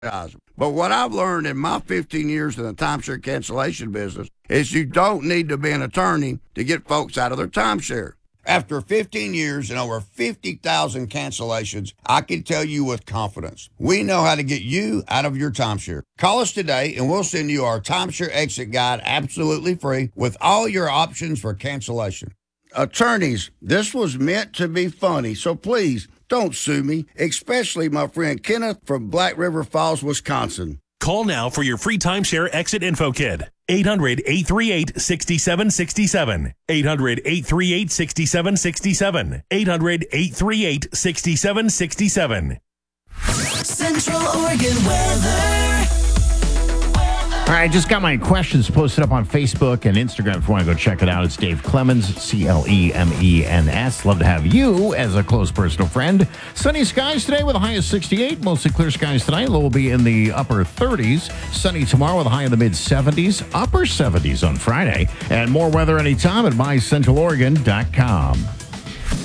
But what I've learned in my 15 years in the timeshare cancellation business is you don't need to be an attorney to get folks out of their timeshare. After 15 years and over 50,000 cancellations, I can tell you with confidence, we know how to get you out of your timeshare. Call us today and we'll send you our timeshare exit guide absolutely free with all your options for cancellation. Attorneys, this was meant to be funny, so please don't sue me, especially my friend Kenneth from Black River Falls, Wisconsin. Call now for your free timeshare exit info kit. 800-838-6767. 800-838-6767. 800-838-6767. Central Oregon weather. All right, just got my questions posted up on Facebook and Instagram. If you want to go check it out, it's Dave Clemens, Clemens. Love to have you as a close personal friend. Sunny skies today with a high of 68. Mostly clear skies tonight. Low will be in the upper 30s. Sunny tomorrow with a high in the mid-70s. Upper 70s on Friday. And more weather anytime at mycentraloregon.com.